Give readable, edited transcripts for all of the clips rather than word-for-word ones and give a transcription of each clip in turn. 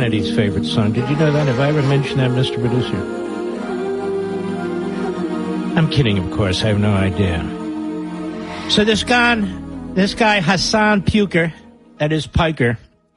Randy's favorite song. Did you know that? Have I ever mentioned that, Mr. Producer? I'm kidding, of course. I have no idea. So this guy Hassan Puker, that is Piker,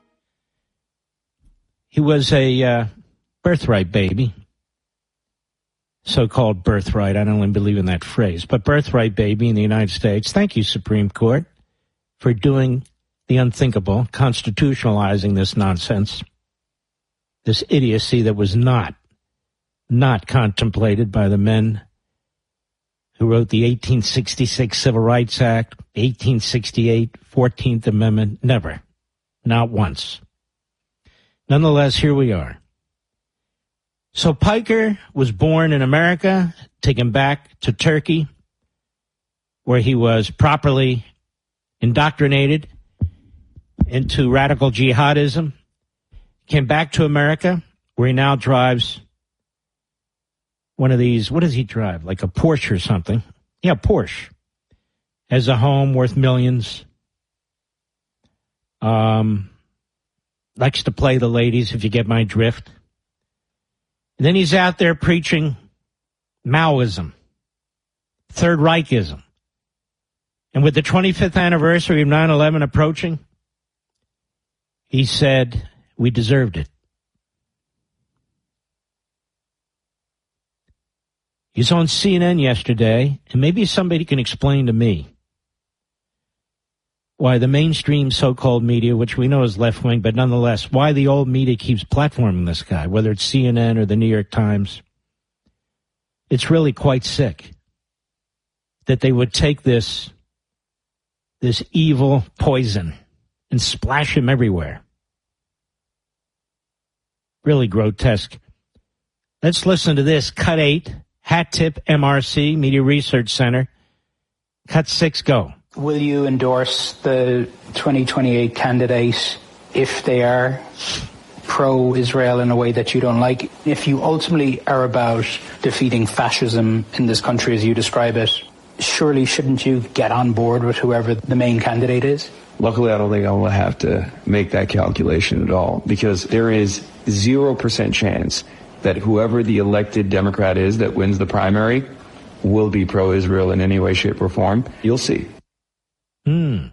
he was a birthright baby. So-called birthright. I don't even believe in that phrase. But birthright baby in the United States. Thank you, Supreme Court, for doing the unthinkable, constitutionalizing this nonsense, this idiocy that was not contemplated by the men who wrote the 1866 Civil Rights Act, 1868 14th Amendment. Never. Not once. Nonetheless, here we are. So Piker was born in America, taken back to Turkey, where he was properly indoctrinated into radical jihadism, came back to America, where he now drives one of these, what does he drive, like a Porsche or something? Yeah, Porsche. Has a home worth millions. Likes to play the ladies, if you get my drift. And then he's out there preaching Maoism, Third Reichism. And with the 25th anniversary of 9/11 approaching, he said, we deserved it. He's on CNN yesterday, and maybe somebody can explain to me why the mainstream so-called media, which we know is left-wing, but nonetheless, why the old media keeps platforming this guy, whether it's CNN or the New York Times. It's really quite sick that they would take this evil poison and splash him everywhere. Really grotesque. Let's listen to this. Cut 8, Hat Tip MRC, Media Research Center. Cut 6, go. Will you endorse the 2028 candidate if they are pro-Israel in a way that you don't like? If you ultimately are about defeating fascism in this country as you describe it, surely shouldn't you get on board with whoever the main candidate is? Luckily, I don't think I will have to make that calculation at all, because there is 0% chance that whoever the elected Democrat is that wins the primary will be pro-Israel in any way, shape, or form. You'll see. Now,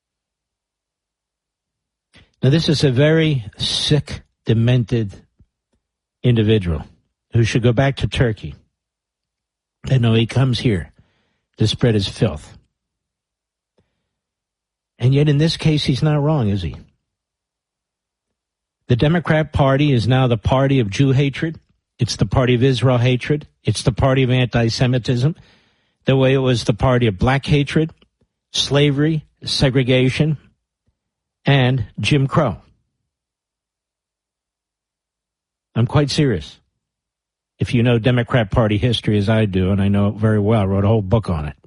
this is a very sick, demented individual who should go back to Turkey. And no, he comes here to spread his filth. And yet, in this case, he's not wrong, is he? The Democrat Party is now the party of Jew hatred. It's the party of Israel hatred. It's the party of anti-Semitism, the way it was the party of black hatred, slavery, segregation, and Jim Crow. I'm quite serious. If you know Democrat Party history as I do, and I know it very well, I wrote a whole book on it.